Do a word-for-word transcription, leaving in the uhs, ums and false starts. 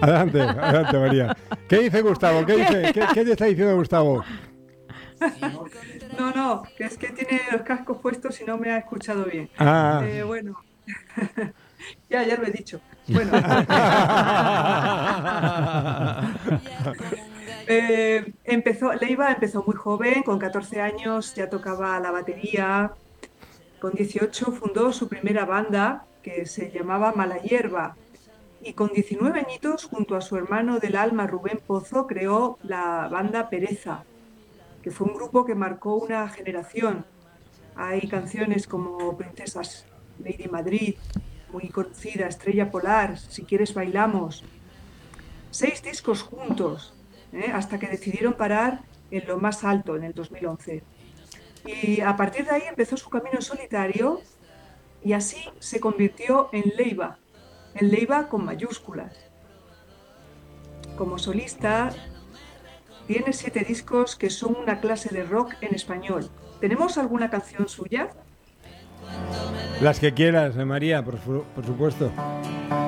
Adelante, adelante, María. ¿Qué dice Gustavo? ¿Qué dice? ¿Qué, qué te está diciendo Gustavo? No, no, que es que tiene los cascos puestos y no me ha escuchado bien. Ah. Eh, bueno, ya, ya lo he dicho. Bueno, eh, empezó, Leiva empezó muy joven, con catorce años ya tocaba la batería. Con dieciocho fundó su primera banda que se llamaba Mala Hierba. Y con diecinueve añitos, junto a su hermano del alma Rubén Pozo, creó la banda Pereza, que fue un grupo que marcó una generación. Hay canciones como Princesas Lady Madrid, muy conocida, Estrella Polar, Si quieres bailamos. Seis discos juntos, ¿eh? Hasta que decidieron parar en lo más alto en el dos mil once. Y a partir de ahí empezó su camino en solitario y así se convirtió en Leiva, en Leiva con mayúsculas. Como solista tiene siete discos que son una clase de rock en español. ¿Tenemos alguna canción suya? Las que quieras, eh, María, por, su- por supuesto.